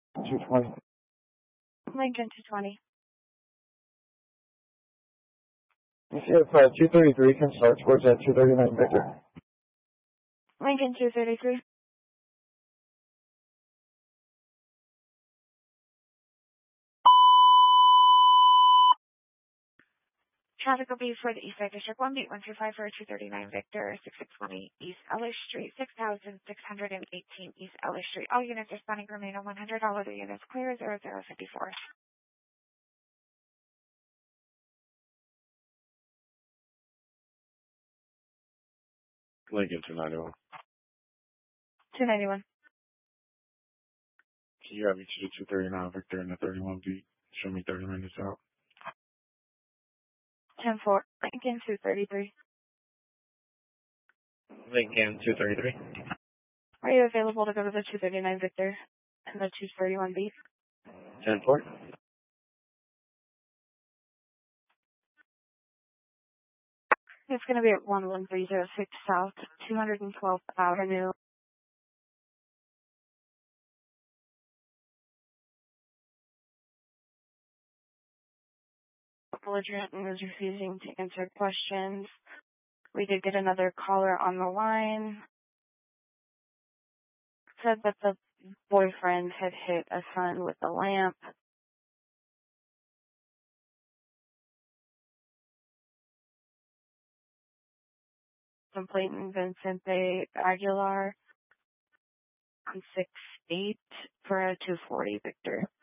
220. Lincoln 220. You see if 233 can start towards that 239 Victor. Lincoln 233. Traffic will be for the East Side District 1 Beat 125 for 239 Victor, 6620 East Ellis Street, 6618 East Ellis Street. All units responding remain on 100. All other units clear 0054. Lincoln 291. 291. Can you have me to the 239 Victor and the 31 beat? Show me 30 minutes out. 10-4. Lincoln 233. Lincoln 233. Are you available to go to the 239 Victor and the 231 Beat? 10-4. It's going to be at 11306 South, 212th Avenue. Belligerent and was refusing to answer questions. We did get another caller on the line. Said that the boyfriend had hit a son with a lamp. Complainant Vincente Aguilar on 6-8 for a 240 Victor.